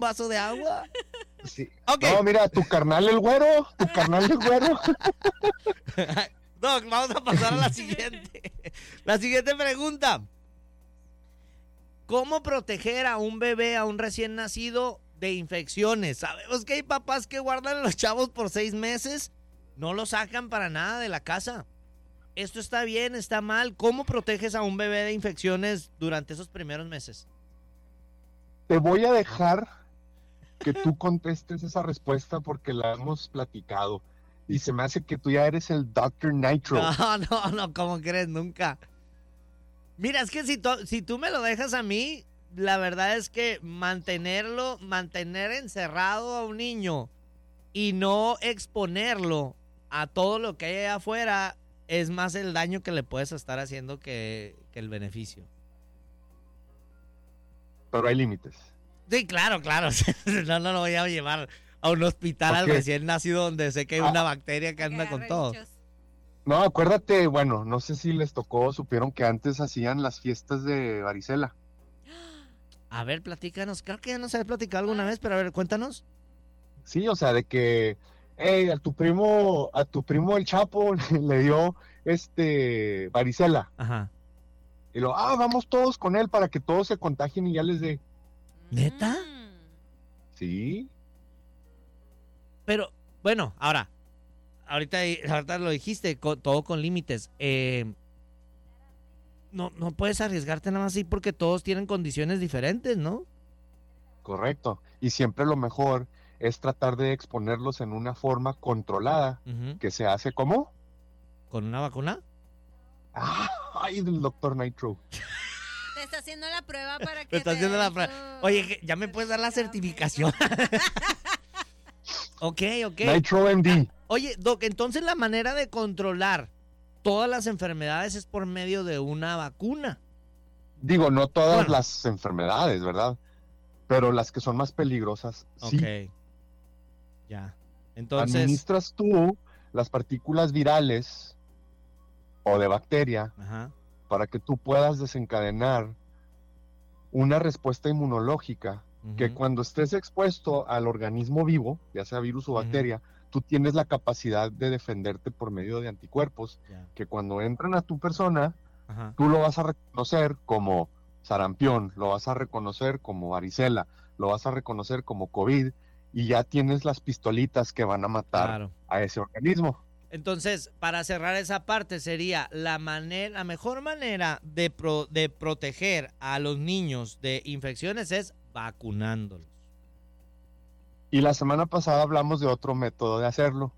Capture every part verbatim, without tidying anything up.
vaso de agua. Sí. Okay. No, mira, tu carnal el güero, tu carnal el güero. Doc, vamos a pasar a la siguiente. La siguiente pregunta. ¿Cómo proteger a un bebé, a un recién nacido de infecciones? Sabemos que hay papás que guardan a los chavos por seis meses, no lo sacan para nada de la casa. ¿Esto está bien, está mal? ¿Cómo proteges a un bebé de infecciones durante esos primeros meses? Te voy a dejar que tú contestes esa respuesta porque la hemos platicado. Y se me hace que tú ya eres el doctor Nitro. No, no, no, ¿cómo crees? Nunca. Mira, es que si, to, si tú me lo dejas a mí, la verdad es que mantenerlo, mantener encerrado a un niño y no exponerlo a todo lo que hay allá afuera es más el daño que le puedes estar haciendo que, que el beneficio. Pero hay límites. Sí, claro, claro. No, no lo voy a llevar a un hospital al recién nacido donde sé que hay una ah, bacteria que anda con todo. No, acuérdate, bueno, no sé si les tocó, supieron que antes hacían las fiestas de varicela. A ver, platícanos. Creo que ya nos había platicado alguna vez, pero a ver, cuéntanos. Sí, o sea, de que, hey, a tu primo, a tu primo el Chapo le dio, este, varicela. Ajá. Y lo, ah, vamos todos con él para que todos se contagien y ya les dé. ¿Neta? Sí. Pero, bueno, ahora, ahorita, ahorita lo dijiste, con, todo con límites. Eh, no, no puedes arriesgarte nada más así porque todos tienen condiciones diferentes, ¿no? Correcto. Y siempre lo mejor es tratar de exponerlos en una forma controlada, uh-huh. que se hace ¿cómo? ¿Con una vacuna? Ah, ay, el doctor Nitro. Te está haciendo la prueba para que te está haciendo la prueba. Oye, ya me puedes dar la certificación. Ok, ok. Nitro M D. Oye, Doc, entonces la manera de controlar todas las enfermedades es por medio de una vacuna. Digo, no todas bueno. las enfermedades, ¿verdad? Pero las que son más peligrosas, sí. Ok. Ya. Entonces. Administras tú las partículas virales o de bacteria Ajá. para que tú puedas desencadenar una respuesta inmunológica uh-huh. que cuando estés expuesto al organismo vivo, ya sea virus o bacteria, uh-huh. tú tienes la capacidad de defenderte por medio de anticuerpos yeah. que cuando entran a tu persona, uh-huh. tú lo vas a reconocer como sarampión, lo vas a reconocer como varicela, lo vas a reconocer como COVID y ya tienes las pistolitas que van a matar claro. a ese organismo. Entonces, para cerrar esa parte, sería la manera, la mejor manera de, pro, de proteger a los niños de infecciones es vacunándolos. Y la semana pasada hablamos de otro método de hacerlo.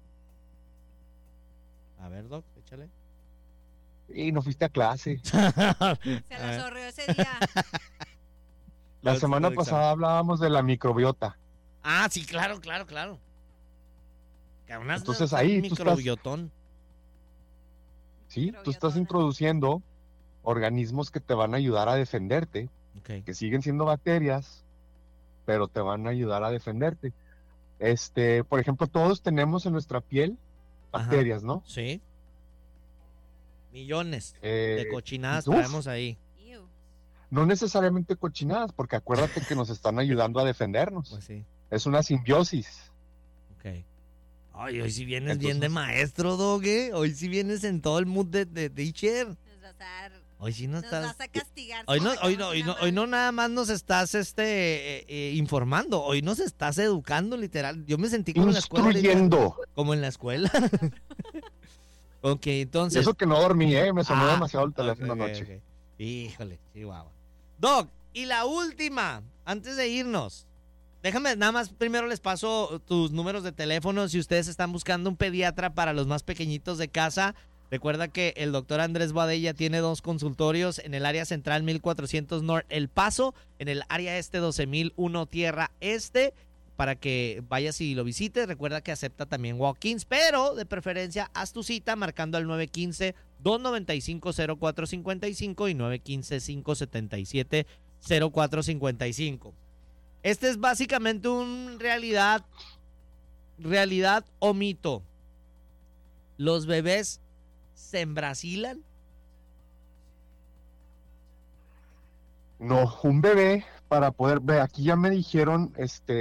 A ver, Doc, échale. Y no fuiste a clase. Se la zorrió ese día. La semana pasada hablábamos de la microbiota. Ah, sí, claro, claro, claro. Entonces ahí microbiotón. Tú estás, sí, tú estás introduciendo organismos que te van a ayudar a defenderte, okay. que siguen siendo bacterias, pero te van a ayudar a defenderte. Este, por ejemplo, todos tenemos en nuestra piel bacterias, Ajá. ¿no? Sí. Millones eh, de cochinadas uf, traemos ahí. No necesariamente cochinadas, porque acuérdate que nos están ayudando a defendernos. Pues sí. Es una simbiosis. Ok. Ay, hoy sí vienes Entonces, bien de maestro, Dogue. Hoy sí vienes en todo el mood de, de teacher. Nos vas a dar, hoy sí no nos estás. vas a castigar. Hoy no, hoy no, hoy no, hoy no nada más nos estás este eh, eh, informando. Hoy nos estás educando, literal. Yo me sentí como instruyendo. En la escuela. Como en la escuela. Ok, entonces. Eso que no dormí, eh, me sonó ah, demasiado el teléfono okay, anoche. Okay. Híjole, chihuahua. Doc, y la última, antes de irnos. Déjame, nada más primero les paso tus números de teléfono. Si ustedes están buscando un pediatra para los más pequeñitos de casa, recuerda que el doctor Andrés Boadella tiene dos consultorios en el área central mil cuatrocientos Norte El Paso, en el área este doce mil uno Tierra Este, para que vayas y lo visites. Recuerda que acepta también walk-ins, pero de preferencia haz tu cita marcando al nueve uno cinco, dos nueve cinco, cero cuatro cinco cinco y nueve uno cinco, cinco siete siete, cero cuatro cinco cinco. Este es básicamente un realidad, realidad o mito. ¿Los bebés se embrasilan? No, un bebé para poder ver, aquí ya me dijeron, este,